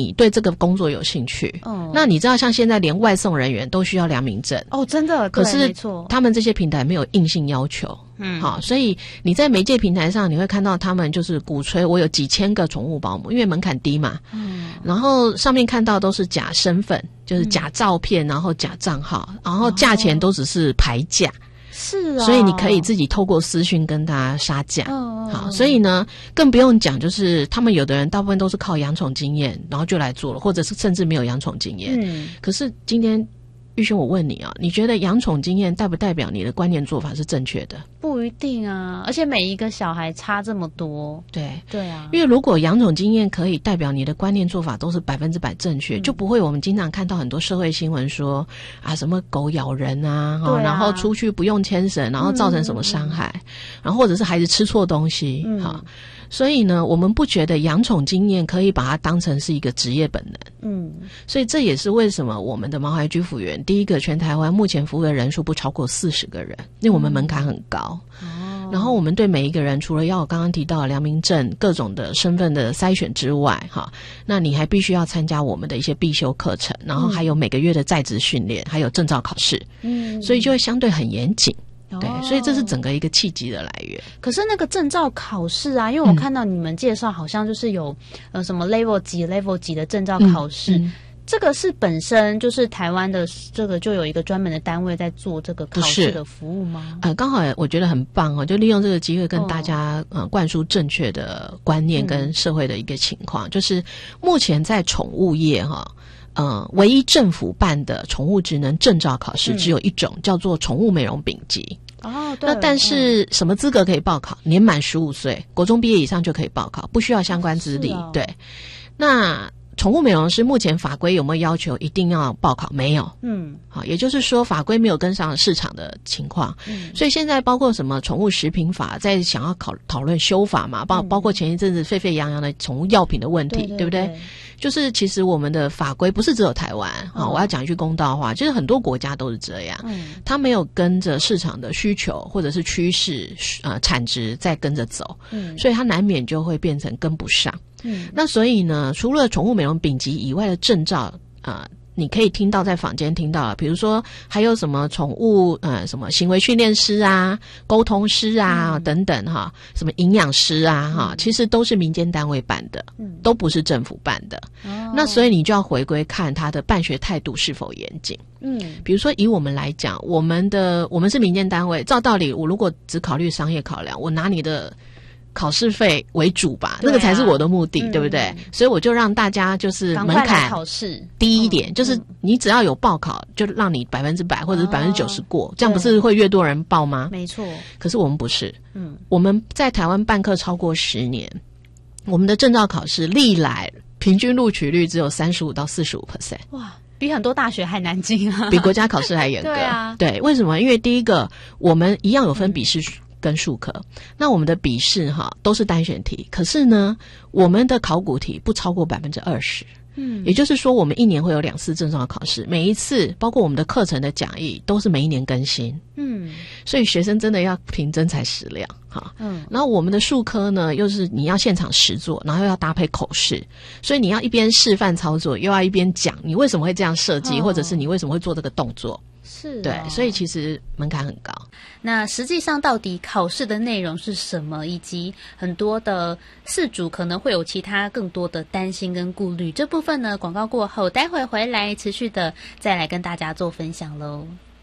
你对这个工作有兴趣，那你知道像现在连外送人员都需要良民证哦，真的， 可是没错， 他们这些平台没有硬性要求，好，所以你在媒介平台上你会看到他们就是鼓吹我有几千个宠物保姆，因为门槛低嘛，然后上面看到都是假身份，就是假照片，然后假账号，然后价钱都只是牌价。 是啊， 所以你可以自己透过私讯跟他杀价，好，所以呢，更不用讲，就是他们有的人大部分都是靠养宠经验，然后就来做了，或者是甚至没有养宠经验。可是今天玉轩，我问你啊，你觉得养宠经验代不代表你的观念做法是正确的？ 不一定啊，而且每一个小孩差这么多。对啊， 因为如果养宠经验可以代表你的观念做法都是100%正确，就不会我们经常看到很多社会新闻说啊什么狗咬人啊，然后出去不用牵绳，然后造成什么伤害，然后或者是孩子吃错东西，好。所以呢，我们不觉得养宠经验可以把它当成是一个职业本能。所以这也是为什么我们的毛孩居服员，第一个全台湾目前服务的人数不超过40个人，因为我们门槛很高。然后我们对每一个人，除了要我刚刚提到的良民证、各种的身份的筛选之外，那你还必须要参加我们的一些必修课程，然后还有每个月的在职训练，还有证照考试。所以就会相对很严谨。对，所以这是整个一个契机的来源。 可是那个证照考试啊，因为我看到你们介绍好像就是有什么 level 几的证照考试，这个是本身就是台湾的这个就有一个专门的单位在做这个考试的服务吗？ 刚好我觉得很棒哦，就利用这个机会跟大家灌输正确的观念跟社会的一个情况，就是目前在宠物业唯一政府办的宠物职能证照考试只有一种，叫做宠物美容丙级。对。那但是什么资格可以报考？年满15岁，国中毕业以上就可以报考，不需要相关资历。对。那宠物美容师目前法规有没有要求一定要报考？没有。好，也就是说法规没有跟上市场的情况。所以现在包括什么宠物食品法在想要讨论修法嘛，包括前一阵子沸沸扬扬的宠物药品的问题，对不对？就是其实我们的法规不是只有台湾，我要讲一句公道话，就是很多国家都是这样，它没有跟着市场的需求或者是趋势产值在跟着走，所以它难免就会变成跟不上。那所以呢，除了宠物美容丙级以外的证照你可以听到在坊间听到，比如说还有什么宠物什么行为训练师啊、沟通师啊等等什么营养师啊其实都是民间单位办的，都不是政府办的。那所以你就要回归看他的办学态度是否严谨。比如说以我们来讲，我们是民间单位，照道理我如果只考虑商业考量，我拿你的考试费为主吧，那个才是我的目的，对不对？所以我就让大家就是门槛考试低一点，就是你只要有报考，就让你100%或者是90%过，这样不是会越多人报吗？ 没错。可是我们不是，我们在台湾办课超过10年，我们的证照考试历来平均录取率只有35%到45%。 哇，比很多大学还难进啊， 比国家考试还严格。对，为什么？因为第一个，我们一样有分笔试跟术科，那我们的笔试都是单选题，可是呢，我们的考古题不超过20%。也就是说我们1年会有2次证照考试，每一次包括我们的课程的讲义都是每一年更新。所以学生真的要凭真材实料然后我们的术科呢，又是你要现场实作，然后又要搭配口试，所以你要一边示范操作，又要一边讲你为什么会这样设计，或者是你为什么会做这个动作。对，所以其实门槛很高。 那实际上到底考试的内容是什么，以及很多的饲主可能会有其他更多的担心跟顾虑，这部分呢，广告过后待会回来持续的再来跟大家做分享咯。